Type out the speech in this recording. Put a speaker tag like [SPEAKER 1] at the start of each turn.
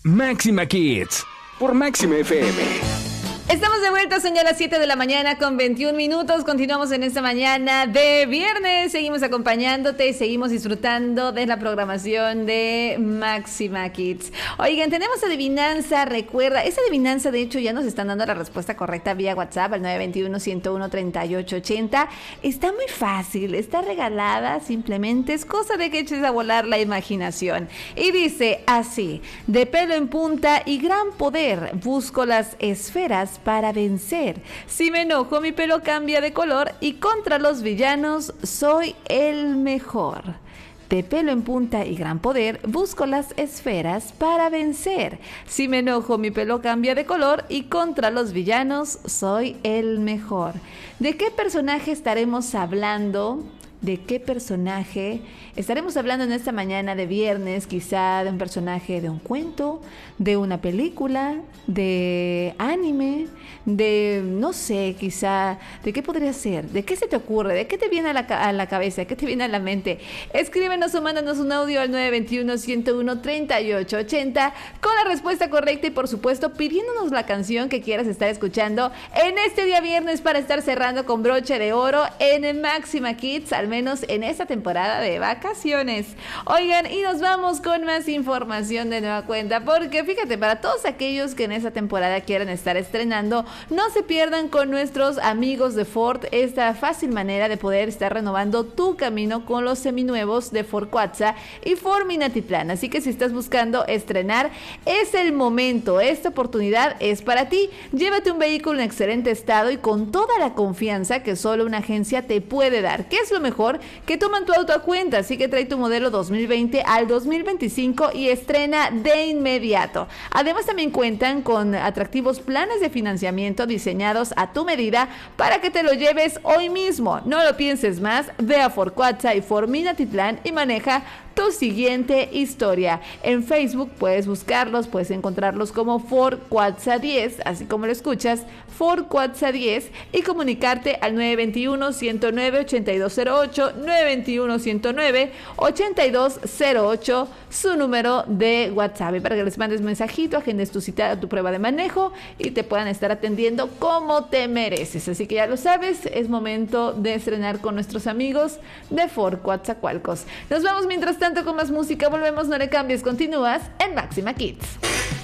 [SPEAKER 1] Máxima Kids por Máxima FM.
[SPEAKER 2] Estamos de vuelta, son ya las 7 de la mañana con 21 minutos. Continuamos en esta mañana de viernes. Seguimos acompañándote y seguimos disfrutando de la programación de Máxima Kids. Oigan, tenemos adivinanza, recuerda. Esa adivinanza, de hecho, ya nos están dando la respuesta correcta vía WhatsApp al 921-101-3880. Está muy fácil, está regalada, simplemente es cosa de que eches a volar la imaginación. Y dice así: de pelo en punta y gran poder, busco las esferas para vencer. Si me enojo, mi pelo cambia de color y contra los villanos soy el mejor. De pelo en punta y gran poder, busco las esferas para vencer. Si me enojo, mi pelo cambia de color y contra los villanos soy el mejor. ¿De qué personaje estaremos hablando? ¿De qué personaje estaremos hablando en esta mañana de viernes? Quizá de un personaje de un cuento, de una película, de anime, de, no sé, quizá, ¿de qué podría ser? ¿De qué se te ocurre? ¿De qué te viene a la cabeza? ¿Qué te viene a la mente? Escríbenos o mándanos un audio al 921-101-3880 con la respuesta correcta y, por supuesto, pidiéndonos la canción que quieras estar escuchando en este día viernes para estar cerrando con broche de oro en Máxima Kids, al menos en esta temporada de vacaciones. Oigan, y nos vamos con más información de nueva cuenta, porque fíjate, para todos aquellos que en esta temporada quieran estar estrenando, no se pierdan con nuestros amigos de Ford esta fácil manera de poder estar renovando tu camino con los seminuevos de Ford Cuatza y Ford Minatitlán. Así que si estás buscando estrenar, es el momento, esta oportunidad es para ti. Llévate un vehículo en excelente estado y con toda la confianza que solo una agencia te puede dar. ¿Qué es lo mejor? Que toman tu auto a cuenta, así que trae tu modelo 2020 al 2025 y estrena de inmediato. Además, también cuentan con atractivos planes de financiamiento diseñados a tu medida para que te lo lleves hoy mismo. No lo pienses más, ve a Ford Cuatza y Ford Minatitlán y maneja tu siguiente historia. En Facebook puedes buscarlos, puedes encontrarlos como Ford Cuatza 10, así como lo escuchas, Ford Cuatza 10, y comunicarte al 921-109-8208, 921-109-8208, su número de WhatsApp, y para que les mandes mensajito, agendes tu cita, tu prueba de manejo y te puedan estar atendiendo como te mereces. Así que ya lo sabes, es momento de estrenar con nuestros amigos de Ford Coatzacoalcos. Nos vamos mientras tanto con más música, volvemos, no le cambies, continúas en Máxima Kids.